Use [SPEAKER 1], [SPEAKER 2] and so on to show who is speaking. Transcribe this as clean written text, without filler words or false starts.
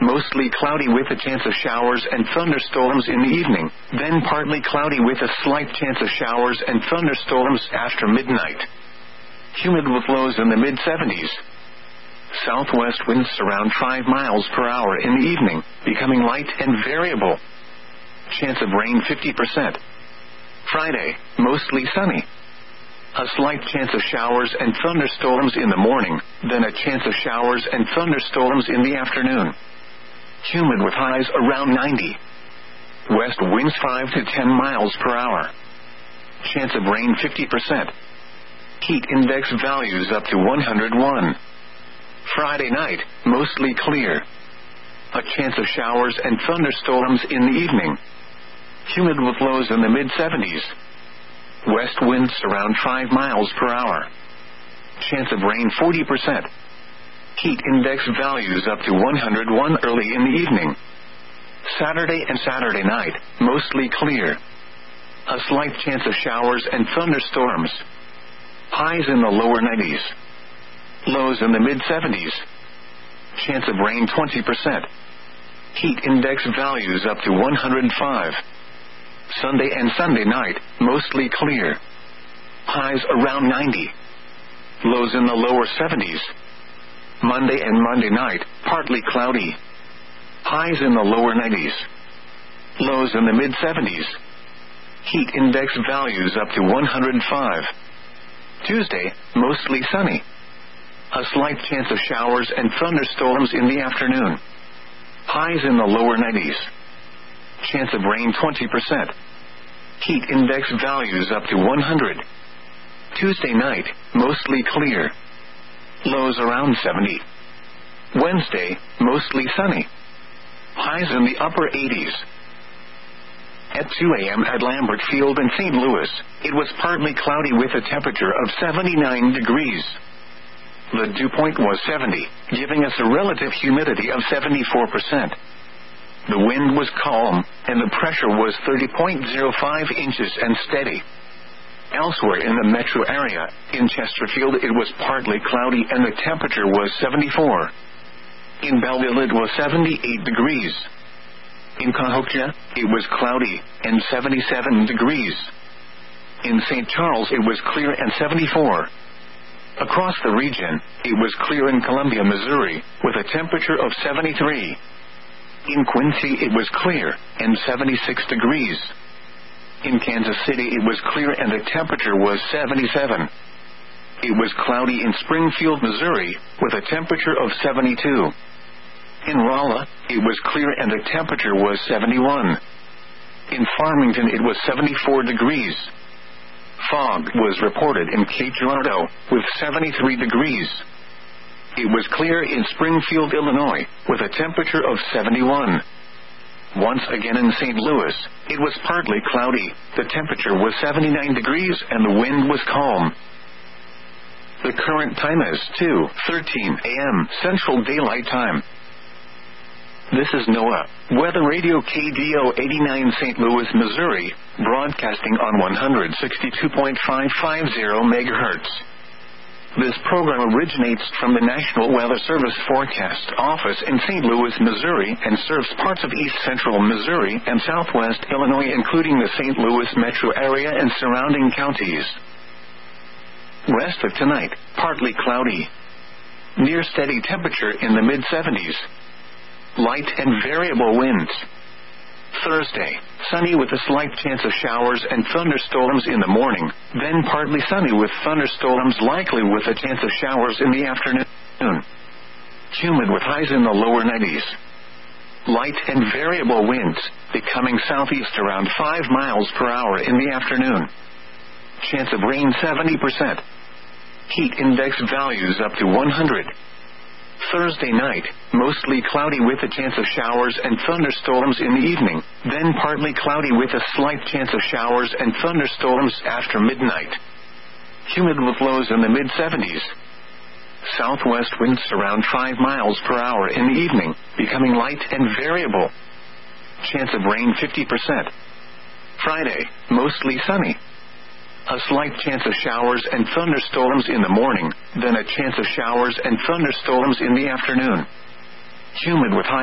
[SPEAKER 1] mostly cloudy with a chance of showers and thunderstorms in the evening, then partly cloudy with a slight chance of showers and thunderstorms after midnight. Humid with lows in the mid-70s. Southwest winds around 5 miles per hour in the evening, becoming light and variable. Chance of rain 50%. Friday, mostly sunny. A slight chance of showers and thunderstorms in the morning, then a chance of showers and thunderstorms in the afternoon. Humid with highs around 90. West winds 5 to 10 miles per hour. Chance of rain 50%. Heat index values up to 101. Friday night, mostly clear. A chance of showers and thunderstorms in the evening. Humid with lows in the mid-70s. West winds around 5 miles per hour. Chance of rain 40%. Heat index values up to 101 early in the evening. Saturday and Saturday night, mostly clear. A slight chance of showers and thunderstorms. Highs in the lower 90s. Lows in the mid-70s. Chance of rain 20%. Heat index values up to 105. Sunday and Sunday night, mostly clear. Highs around 90. Lows in the lower 70s. Monday and Monday night, partly cloudy. Highs in the lower 90s. Lows in the mid-70s. Heat index values up to 105. Tuesday, mostly sunny. A slight chance of showers and thunderstorms in the afternoon. Highs in the lower 90s. Chance of rain 20%. Heat index values up to 100. Tuesday night, mostly clear. Lows around 70. Wednesday, mostly sunny. Highs in the upper 80s. At 2 a.m. at Lambert Field in St. Louis, it was partly cloudy with a temperature of 79 degrees. The dew point was 70, giving us a relative humidity of 74%. The wind was calm, and the pressure was 30.05 inches and steady. Elsewhere in the metro area, in Chesterfield it was partly cloudy and the temperature was 74. In Belleville it was 78 degrees. In Cahokia, it was cloudy and 77 degrees. In St. Charles it was clear and 74. Across the region, it was clear in Columbia, Missouri, with a temperature of 73. In Quincy it was clear and 76 degrees. In Kansas City it was clear and the temperature was 77. It was cloudy in Springfield, Missouri, with a temperature of 72. In Rolla, it was clear and the temperature was 71. In Farmington it was 74 degrees. Fog was reported in Cape Girardeau, with 73 degrees. It was clear in Springfield, Illinois, with a temperature of 71. Once again in St. Louis, it was partly cloudy, the temperature was 79 degrees and the wind was calm. The current time is 2:13 a.m. Central Daylight Time. This is NOAA, Weather Radio KDO 89 St. Louis, Missouri, broadcasting on 162.550 MHz. This program originates from the National Weather Service Forecast Office in St. Louis, Missouri, and serves parts of east central Missouri and southwest Illinois, including the St. Louis metro area and surrounding counties. Rest of tonight, partly cloudy. Near steady temperature in the mid-70s. Light and variable winds. Thursday, sunny with a slight chance of showers and thunderstorms in the morning, then partly sunny with thunderstorms likely with a chance of showers in the afternoon. Humid with highs in the lower 90s. Light and variable winds, becoming southeast around 5 miles per hour in the afternoon. Chance of rain 70%. Heat index values up to 100. Thursday night, mostly cloudy with a chance of showers and thunderstorms in the evening, then partly cloudy with a slight chance of showers and thunderstorms after midnight. Humid with lows in the mid-70s. Southwest winds around 5 miles per hour in the evening, becoming light and variable. Chance of rain 50%. Friday, mostly sunny. A slight chance of showers and thunderstorms in the morning, then a chance of showers and thunderstorms in the afternoon. Humid with high